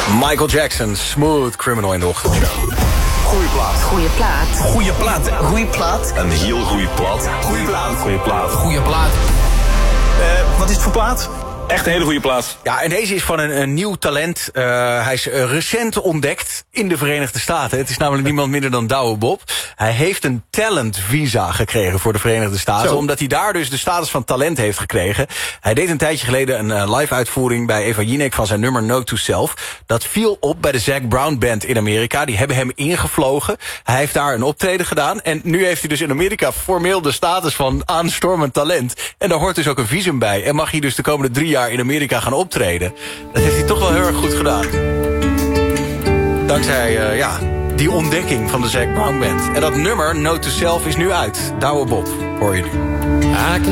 Michael Jackson, Smooth Criminal in de ochtendshow. Goeie plaat. Goeie plaat. Goeie plaat. Goeie plaat. Een heel goeie plaat. Goeie plaat. Goeie plaat. Goeie plaat. Wat is het voor plaat? Echt een hele goede plaat. Ja, en deze is van een nieuw talent. Hij is recent ontdekt in de Verenigde Staten. Het is namelijk niemand minder dan Douwe Bob. Hij heeft een talentvisa gekregen voor de Verenigde Staten. Omdat hij daar dus de status van talent heeft gekregen. Hij deed een tijdje geleden een live uitvoering bij Eva Jinek van zijn nummer Note to Self. Dat viel op bij de Zac Brown Band in Amerika. Die hebben hem ingevlogen. Hij heeft daar een optreden gedaan. En nu heeft hij dus in Amerika formeel de status van aanstormend talent. En daar hoort dus ook een visum bij. En mag hij dus de komende 3 jaar in Amerika gaan optreden. Dat heeft hij toch wel heel erg goed gedaan. Dankzij die ontdekking van de Zac Brown Band. En dat nummer, Note to Self, is nu uit. Douwe Bob, hoor je nu.